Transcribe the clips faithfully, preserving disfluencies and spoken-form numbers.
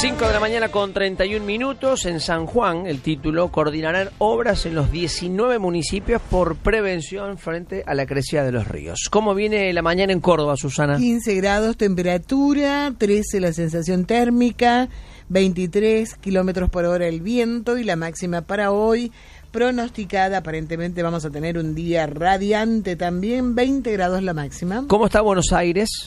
cinco de la mañana con treinta y un minutos. En San Juan, el título: coordinarán obras en los diecinueve municipios por prevención frente a la crecida de los ríos. ¿Cómo viene la mañana en Córdoba, Susana? quince grados temperatura, trece la sensación térmica, veintitrés kilómetros por hora el viento, y la máxima para hoy pronosticada, aparentemente vamos a tener un día radiante también, veinte grados la máxima. ¿Cómo está Buenos Aires?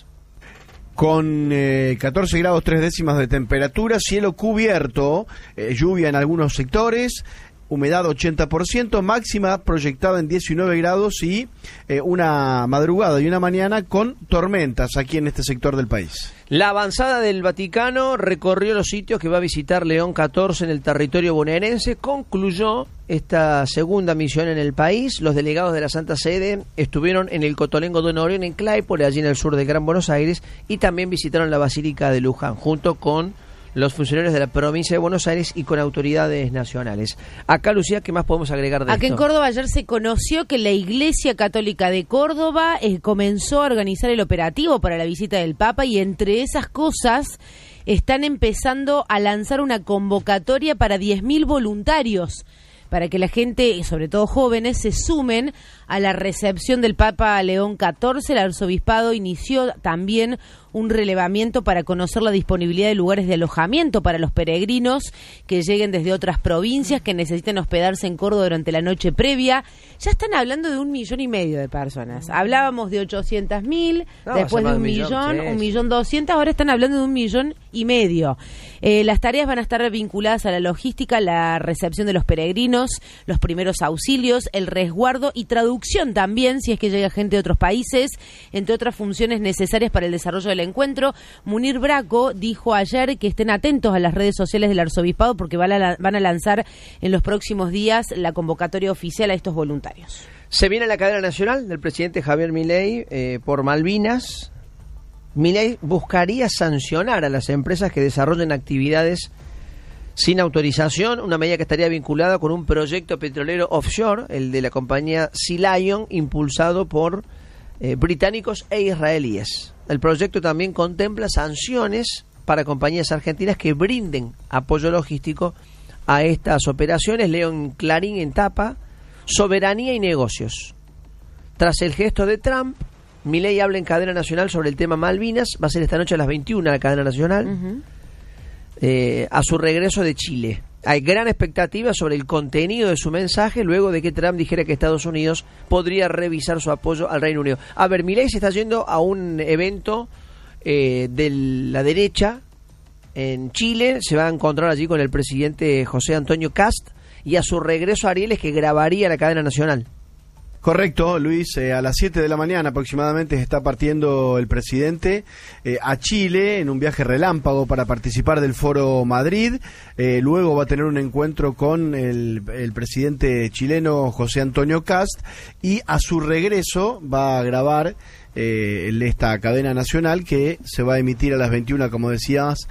Con eh, catorce grados tres décimas de temperatura, cielo cubierto, eh, lluvia en algunos sectores, humedad ochenta por ciento, máxima proyectada en diecinueve grados y eh, una madrugada y una mañana con tormentas aquí en este sector del país. La avanzada del Vaticano recorrió los sitios que va a visitar León catorce en el territorio bonaerense, concluyó esta segunda misión en el país. Los delegados de la Santa Sede estuvieron en el Cotolengo de Orión, en Claypole, allí en el sur del Gran Buenos Aires, y también visitaron la Basílica de Luján, junto con los funcionarios de la provincia de Buenos Aires y con autoridades nacionales. Acá, Lucía, ¿qué más podemos agregar de Acá esto? En Córdoba ayer se conoció que la Iglesia Católica de Córdoba eh, comenzó a organizar el operativo para la visita del Papa, y entre esas cosas están empezando a lanzar una convocatoria para diez mil voluntarios, para que la gente, sobre todo jóvenes, se sumen a la recepción del Papa León catorce. El arzobispado inició también un relevamiento para conocer la disponibilidad de lugares de alojamiento para los peregrinos que lleguen desde otras provincias, que necesiten hospedarse en Córdoba durante la noche previa. Ya están hablando de un millón y medio de personas. Hablábamos de ochocientas mil, no, después de un millón, millón sí, un millón doscientos, ahora están hablando de un millón y medio. Eh, las tareas van a estar vinculadas a la logística, la recepción de los peregrinos, los primeros auxilios, el resguardo y traducción también, si es que llega gente de otros países, entre otras funciones necesarias para el desarrollo del encuentro. Munir Braco dijo ayer que estén atentos a las redes sociales del arzobispado, porque van a, van a lanzar en los próximos días la convocatoria oficial a estos voluntarios. Se viene la cadena nacional del presidente Javier Milei eh, por Malvinas. Milei buscaría sancionar a las empresas que desarrollen actividades sin autorización, una medida que estaría vinculada con un proyecto petrolero offshore, el de la compañía Sea Lion, impulsado por eh, británicos e israelíes. El proyecto también contempla sanciones para compañías argentinas que brinden apoyo logístico a estas operaciones. Leo en Clarín en tapa: soberanía y negocios. Tras el gesto de Trump, Milei habla en cadena nacional sobre el tema Malvinas. Va a ser esta noche a las veintiuna la cadena nacional. Uh-huh. Eh, a su regreso de Chile. Hay gran expectativa sobre el contenido de su mensaje luego de que Trump dijera que Estados Unidos podría revisar su apoyo al Reino Unido. A ver, Milei se está yendo a un evento eh, de la derecha en Chile, se va a encontrar allí con el presidente José Antonio Kast, y a su regreso a Ariel es que grabaría la cadena nacional. Correcto, Luis, eh, a las siete de la mañana aproximadamente está partiendo el presidente eh, a Chile en un viaje relámpago para participar del Foro Madrid. Eh, luego va a tener un encuentro con el, el presidente chileno José Antonio Kast, y a su regreso va a grabar eh, esta cadena nacional que se va a emitir a las veintiuna, como decías,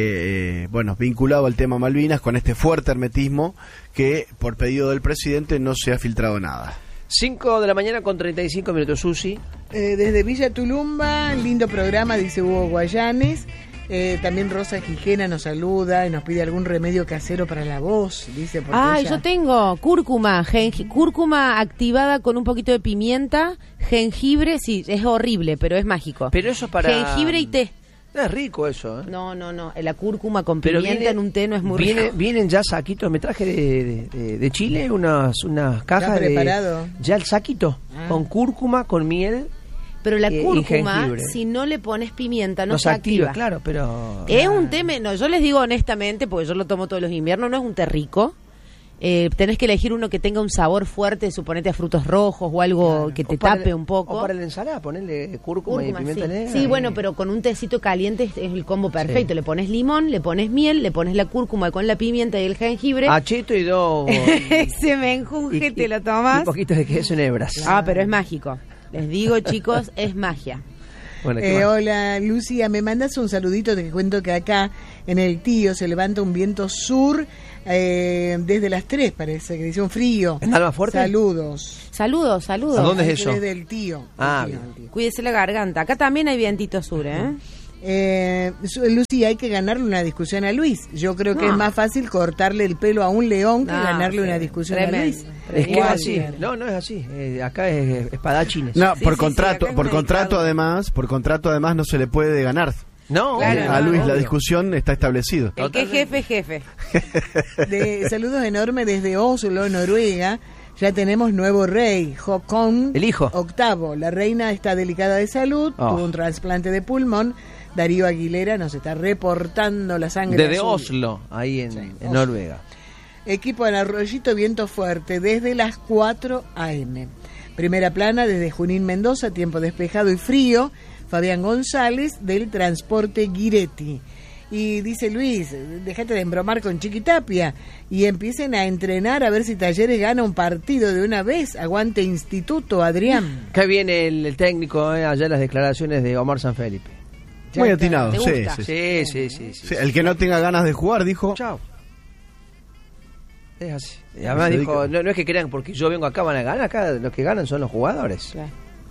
eh, bueno, vinculado al tema Malvinas, con este fuerte hermetismo que por pedido del presidente no se ha filtrado nada. cinco de la mañana con treinta y cinco minutos, Susi. Eh, desde Villa Tulumba, lindo programa, dice Hugo Guayanes. Eh, también Rosa Gijena nos saluda y nos pide algún remedio casero para la voz, dice. Ah, ella... yo tengo cúrcuma, gengi- cúrcuma activada con un poquito de pimienta, jengibre, sí, es horrible, pero es mágico. Pero eso para... Jengibre y té. Es rico eso, ¿eh? No, no, no, la cúrcuma con Pero pimienta viene, en un té no es muy viene, rico. Vienen ya saquitos, me traje de, de, de Chile unas, unas cajas de... preparado? Ya el saquito, ah. con cúrcuma, con miel. Pero la eh, cúrcuma, si no le pones pimienta, no, no se activa. activa. Claro, pero... Es un té, no, yo les digo honestamente, porque yo lo tomo todos los inviernos, no es un té rico. Eh, tenés que elegir uno que tenga un sabor fuerte, suponete a frutos rojos o algo claro. que te tape el, un poco. O para la ensalada, ponerle cúrcuma, cúrcuma y pimienta sí. negra. Sí, y... bueno, pero con un tecito caliente es el combo perfecto. Sí. Le pones limón, le pones miel, le pones la cúrcuma con la pimienta y el jengibre. Achito y dos... Ese menjunje te lo tomas. Un poquito de queso en hebras. Ah, pero es mágico. Les digo, chicos, es magia. Bueno, eh, hola, Lucía, me mandas un saludito, te cuento que acá en el Tío se levanta un viento sur eh, desde las tres, parece que dice un frío. ¿Está más fuerte? Saludos. Saludos, saludos. ¿A dónde es eso? Desde el Tío. Ah, el tío, el tío. Cuídese la garganta. Acá también hay vientito sur, ¿eh? Eh, Lucy, hay que ganarle una discusión a Luis. Yo creo que No. es más fácil cortarle el pelo a un león que No, ganarle sí, una discusión tremendo. a Luis. Es que es Igual, así. No, no es así. Eh, acá es espadachines. No, Sí, por sí, contrato, sí, acá es por una contrato dictadura. además, por contrato además no se le puede ganar. No, Claro, Eh, no, a Luis obvio. la discusión está establecido. El que es jefe, es jefe. De, saludos enormes desde Oslo, Noruega. Ya tenemos nuevo rey, Håkon El hijo. octavo. La reina está delicada de salud, Oh. tuvo un trasplante de pulmón. Darío Aguilera nos está reportando la sangre Desde azul. Oslo, ahí en, Sí, en Oslo. Noruega. Equipo en Arroyito, viento fuerte desde las cuatro a eme. Primera plana desde Junín, Mendoza, tiempo despejado y frío. Fabián González del Transporte Guiretti. Y dice Luis, déjate de embromar con Chiquitapia y empiecen a entrenar a ver si Talleres gana un partido de una vez. Aguante Instituto, Adrián. Acá viene el, el técnico, eh, allá las declaraciones de Omar Sanfelipe. Ya Muy está. atinado, ¿Te sí, gusta? sí, sí. Sí, sí, sí. sí, Sí, el que no tenga ganas de jugar, dijo. Chao. Es así. Y además Se dijo, dedica- no, no es que crean porque yo vengo acá van a ganar, acá los que ganan son los jugadores. Claro.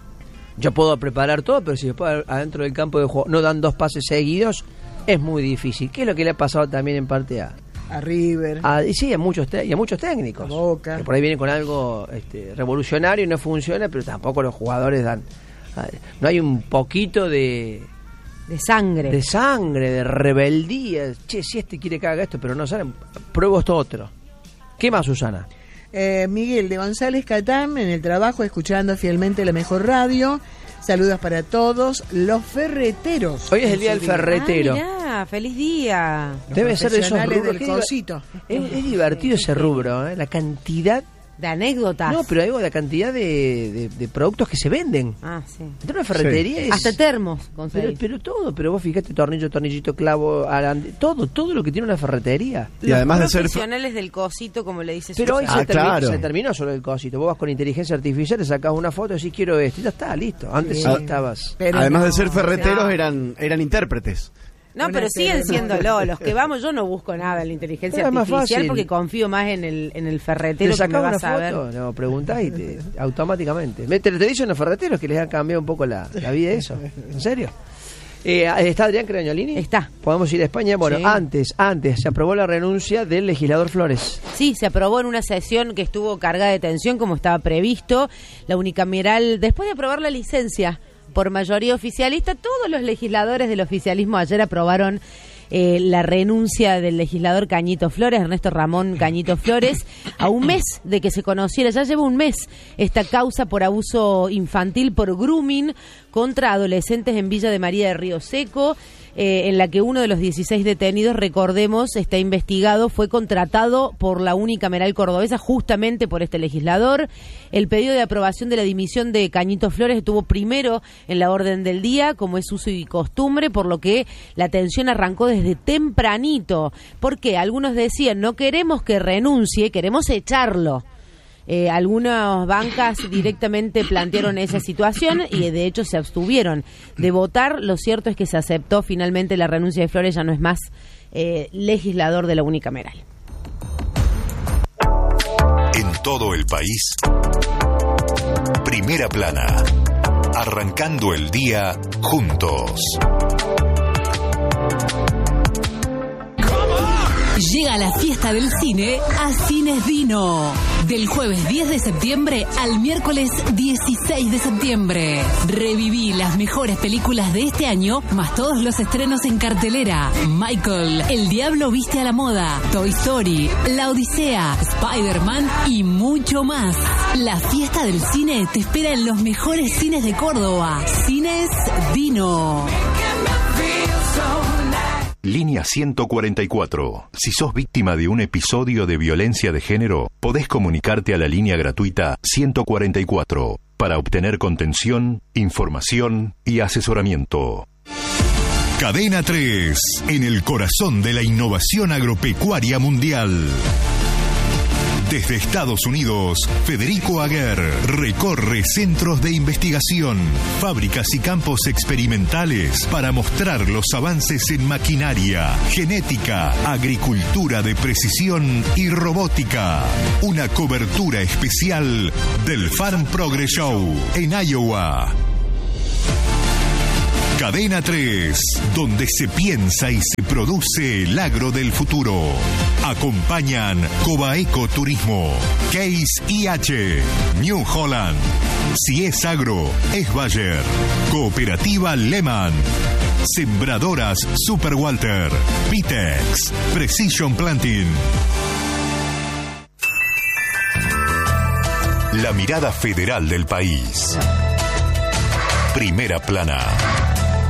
Yo puedo preparar todo, pero si después adentro del campo de juego no dan dos pases seguidos, es muy difícil. ¿Qué es lo que le ha pasado también en parte a, A River. a y sí, a muchos te- y a muchos técnicos? A Boca. Que por ahí vienen con algo este, revolucionario y no funciona, pero tampoco los jugadores dan. a- No hay un poquito de, De sangre. de sangre, de rebeldía. Che, si este quiere que haga esto, pero no sale, pruebo esto otro. ¿Qué más, Susana? Eh, Miguel de González Catán, en el trabajo, escuchando fielmente la mejor radio. Saludos para todos los ferreteros. Hoy es el En día su del ferretero. Ah, mirá, feliz día. Los Debe ser de esos profesionales rubros. del Qué diva- cosito. Es, es divertido ese rubro, ¿eh? La cantidad. De anécdotas. No, pero digo la cantidad de, de- de productos que se venden. Ah, sí. Entre una ferretería es. Hasta termos pero, conseguís. pero todo, pero vos fijate tornillo, tornillito, clavo, arande- todo, todo lo que tiene una ferretería. Y Los además de ser profesionales del cosito, como le dice Pero hoy Susana. Ah, se, termi- claro. se terminó solo el cosito. Vos vas con inteligencia artificial, te sacás una foto y decís quiero esto, y ya está, listo. Antes sí, Sí. estabas. Pero Además no, de ser ferreteros, no. eran, eran intérpretes. No, Una pero siguen serie. siéndolo. Los que vamos, yo no busco nada en la inteligencia Pero es más artificial fácil. porque confío más en el, en el Te ferretero que me sacás va una a saber. foto, no, preguntás y te, automáticamente. Me- Te, te dicen los ferreteros que les han cambiado un poco la, la vida eso. ¿En serio? Eh, ¿Está Adrián Crañolini? Está. ¿Podemos ir a España? Bueno, Sí. antes, antes, se aprobó la renuncia del legislador Flores. Sí, se aprobó en una sesión que estuvo cargada de tensión como estaba previsto. La unicameral, después de aprobar la licencia por mayoría oficialista, todos los legisladores del oficialismo ayer aprobaron eh, la renuncia del legislador Cañito Flores, Ernesto Ramón Cañito Flores, a un mes de que se conociera, ya lleva un mes esta causa por abuso infantil, por grooming contra adolescentes en Villa de María de Río Seco, eh, en la que uno de los dieciséis detenidos, recordemos, está investigado, fue contratado por la unicameral cordobesa justamente por este legislador. El pedido de aprobación de la dimisión de Cañito Flores estuvo primero en la orden del día, como es uso y costumbre, por lo que la tensión arrancó desde tempranito, porque algunos decían, no queremos que renuncie, queremos echarlo. Eh, algunas bancas directamente plantearon esa situación y de hecho se abstuvieron de votar. Lo cierto es que se aceptó finalmente la renuncia de Flores, ya no es más eh, legislador de la unicameral. En todo el país, Primera Plana, arrancando el día juntos. Llega la fiesta del cine a Cines Dino. Del jueves diez de septiembre al miércoles dieciséis de septiembre. Reviví las mejores películas de este año, más todos los estrenos en cartelera. Michael, El Diablo Viste a la Moda, Toy Story, La Odisea, Spider-Man y mucho más. La fiesta del cine te espera en los mejores cines de Córdoba. Cines Dino. Línea ciento cuarenta y cuatro. Si sos víctima de un episodio de violencia de género, podés comunicarte a la línea gratuita ciento cuarenta y cuatro para obtener contención, información y asesoramiento. Cadena tres, en el corazón de la innovación agropecuaria mundial. Desde Estados Unidos, Federico Aguer recorre centros de investigación, fábricas y campos experimentales para mostrar los avances en maquinaria, genética, agricultura de precisión y robótica. Una cobertura especial del Farm Progress Show en Iowa. Cadena tres, donde se piensa y se produce el agro del futuro. Acompañan Cobaeco Turismo, Case I H, New Holland. Si es agro, es Bayer. Cooperativa Lehman. Sembradoras Super Walter. Pitex. Precision Planting. La mirada federal del país. Primera plana.